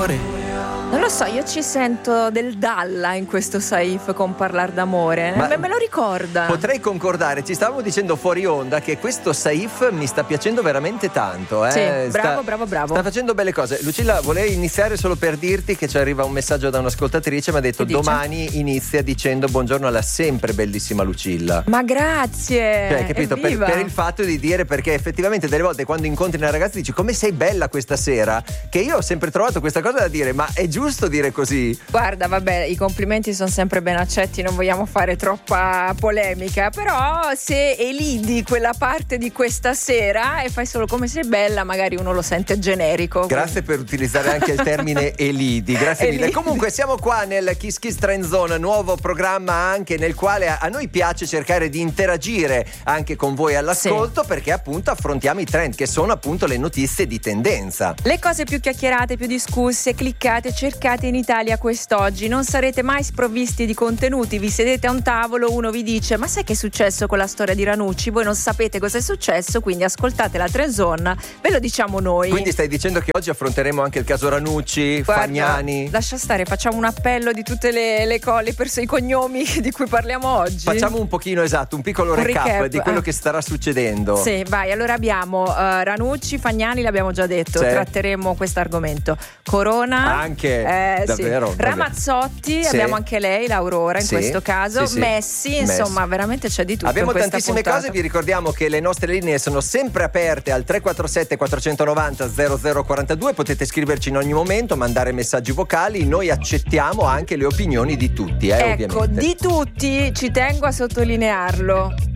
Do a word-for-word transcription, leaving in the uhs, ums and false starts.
d'amore. Non lo so, io ci sento del Dalla in questo Saif con Parlar d'amore. Ma me, me lo ricorda. Potrei concordare, ci stavamo dicendo fuori onda che questo Saif mi sta piacendo veramente tanto. Eh? Sì, sta, bravo, bravo, bravo. Sta facendo belle cose. Lucilla, volevo iniziare solo per dirti che ci arriva un messaggio da un'ascoltatrice, mi ha detto Che dice? domani inizia dicendo buongiorno alla sempre bellissima Lucilla. Ma grazie. Cioè, capito? Per, Evviva. per il fatto di dire, perché effettivamente delle volte quando incontri una ragazza dici come sei bella questa sera, che io ho sempre trovato questa cosa da dire, ma è giusto dire così? Guarda, vabbè, i complimenti sono sempre ben accetti, non vogliamo fare troppa polemica, però se elidi quella parte di questa sera e fai solo come sei bella, magari uno lo sente generico. Grazie per utilizzare anche il termine elidi, grazie Elidi. mille. Comunque siamo qua nel Kiss Kiss Trend Zone, nuovo programma anche nel quale a noi piace cercare di interagire anche con voi all'ascolto, sì, perché appunto affrontiamo i trend che sono appunto le notizie di tendenza. Le cose più chiacchierate, più discusse, cliccate, cercate in Italia quest'oggi. Non sarete mai sprovvisti di contenuti, vi sedete a un tavolo, uno vi dice ma sai che è successo con la storia di Ranucci? Voi non sapete cosa è successo, quindi ascoltate la Trend Zone, ve lo diciamo noi. Quindi stai dicendo che oggi affronteremo anche il caso Ranucci, Guarda, Fagnani? Lascia stare, facciamo un appello di tutte le, le, co- le perso- i cognomi di cui parliamo oggi. Facciamo un pochino, esatto, un piccolo Un recap, recap, di quello eh. che starà succedendo. Sì, vai, allora abbiamo uh, Ranucci, Fagnani, l'abbiamo già detto, Sì. tratteremo questo argomento. Corona, Anche, eh, davvero, sì. vabbè. Ramazzotti, Sì. abbiamo anche lei, l'Aurora in Sì, questo caso, sì, sì. Messi, Messi. insomma veramente c'è di tutto. Abbiamo in questa tantissime puntata. cose, vi ricordiamo che le nostre linee sono sempre aperte al tre quattro sette quattrocentonovanta zero zero quarantadue, potete scriverci in ogni momento, mandare messaggi vocali, noi accettiamo anche le opinioni di tutti, eh, Ecco, ovviamente. di tutti, ci tengo a sottolinearlo.